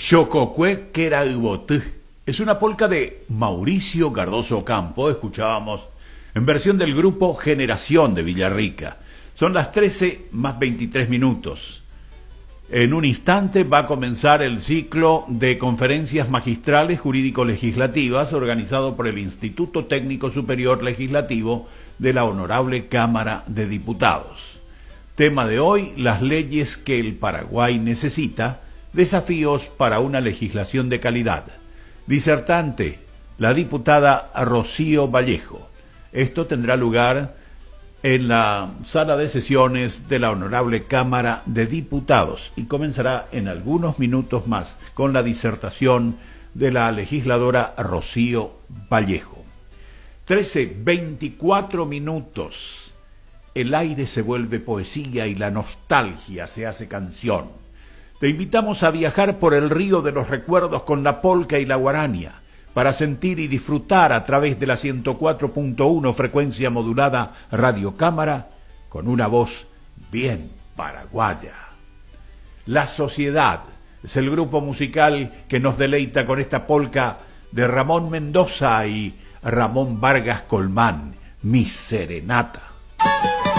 Xococue Queraibotú. Es una polca de Mauricio Cardoso Campo, escuchábamos en versión del grupo Generación de Villarrica. Son las 13 más 23 minutos. En un instante va a comenzar el ciclo de conferencias magistrales jurídico-legislativas organizado por el Instituto Técnico Superior Legislativo de la Honorable Cámara de Diputados. Tema de hoy, las leyes que el Paraguay necesita, desafíos para una legislación de calidad. Disertante, la diputada Rocío Vallejo. Esto tendrá lugar en la sala de sesiones de la Honorable Cámara de Diputados y comenzará en algunos minutos más con la disertación de la legisladora Rocío Vallejo. 13:24 minutos. El aire se vuelve poesía y la nostalgia se hace canción. Te invitamos a viajar por el río de los recuerdos con la polca y la guarania, para sentir y disfrutar a través de la 104.1 frecuencia modulada Radio Cámara, con una voz bien paraguaya. La Sociedad es el grupo musical que nos deleita con esta polca de Ramón Mendoza y Ramón Vargas Colmán, Mi Serenata.